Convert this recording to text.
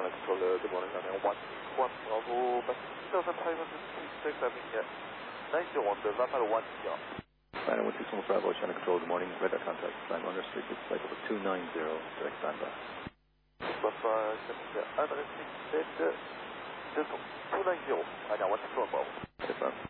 China Control, good morning, I'm 161 Bravo, back 2,566, having 901, the Lapa 1 yacht. China 161 Bravo, China Control, good morning, radar contact, climb under street, flight over 290, direct standby. Lapa, I'm going to 290, I got 161 Bravo. Yes, sir.